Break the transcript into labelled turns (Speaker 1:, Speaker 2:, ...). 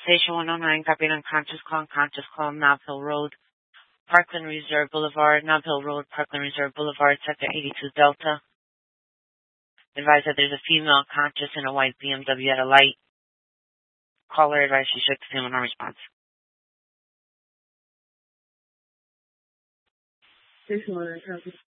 Speaker 1: Station 109, copy unconscious call, Nob Hill Road, Parkland Reserve Boulevard, Nob Hill Road, Parkland Reserve Boulevard, Sector 82 Delta. Advise that there's a female conscious in a white BMW at a light. Caller advised she shook the female, no response.
Speaker 2: Station 109, copy.